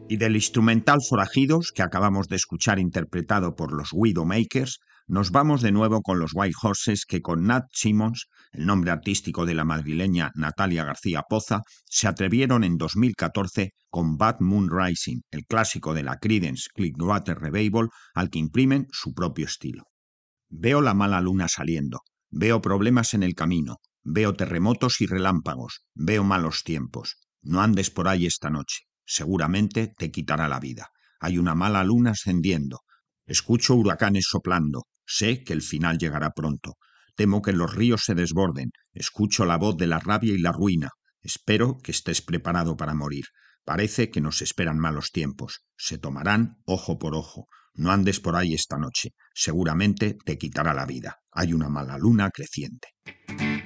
Y del instrumental Forajidos, que acabamos de escuchar interpretado por los Widowmakers, nos vamos de nuevo con los White Horses, que con Nat Simmons, el nombre artístico de la madrileña Natalia García Poza, se atrevieron en 2014 con Bad Moon Rising, el clásico de la Creedence Clearwater Revival, al que imprimen su propio estilo. Veo la mala luna saliendo, veo problemas en el camino, veo terremotos y relámpagos, veo malos tiempos. No andes por ahí esta noche. Seguramente te quitará la vida. Hay una mala luna ascendiendo. Escucho huracanes soplando. Sé que el final llegará pronto. Temo que los ríos se desborden. Escucho la voz de la rabia y la ruina. Espero que estés preparado para morir. Parece que nos esperan malos tiempos. Se tomarán ojo por ojo. No andes por ahí esta noche. Seguramente te quitará la vida. Hay una mala luna creciente.